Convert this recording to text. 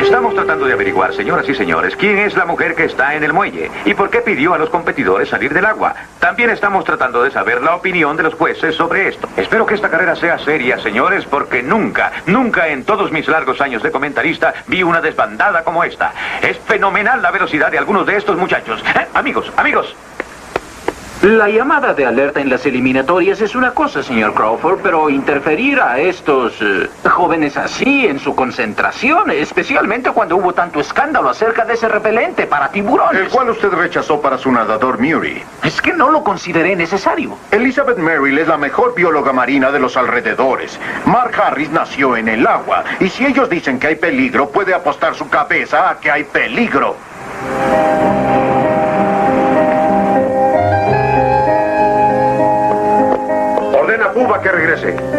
Estamos tratando de averiguar, señoras y señores, quién es la mujer que está en el muelle y por qué pidió a los competidores salir del agua. También estamos tratando de saber la opinión de los jueces sobre esto. Espero que esta carrera sea seria, señores, porque nunca en todos mis largos años de comentarista vi una desbandada como esta. Es fenomenal la velocidad de algunos de estos muchachos. Amigos. La llamada de alerta en las eliminatorias es una cosa, señor Crawford, pero interferir a estos jóvenes así en su concentración, especialmente cuando hubo tanto escándalo acerca de ese repelente para tiburones. El cual usted rechazó para su nadador Murray. Es que no lo consideré necesario. Elizabeth Merrill es la mejor bióloga marina de los alrededores. Mark Harris nació en el agua, y si ellos dicen que hay peligro, puede apostar su cabeza a que hay peligro. Ordena a Puba que regrese.